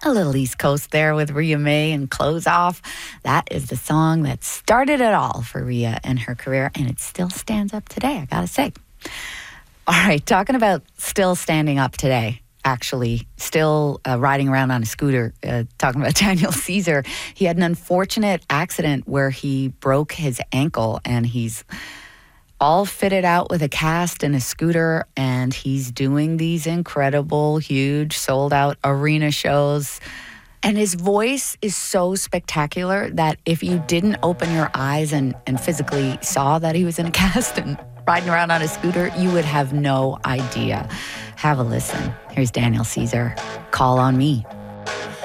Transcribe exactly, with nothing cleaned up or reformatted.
A little East Coast there with Rhea May and Close Off. That is the song that started it all for Rhea and her career, and it still stands up today, I gotta say. All right, talking about still standing up today, actually, still uh, riding around on a scooter, uh, talking about Daniel Caesar. He had an unfortunate accident where he broke his ankle, and he's all fitted out with a cast and a scooter, and he's doing these incredible, huge, sold-out arena shows. And his voice is so spectacular that if you didn't open your eyes and, and physically saw that he was in a cast and riding around on a scooter, you would have no idea. Have a listen. Here's Daniel Caesar, Call on Me.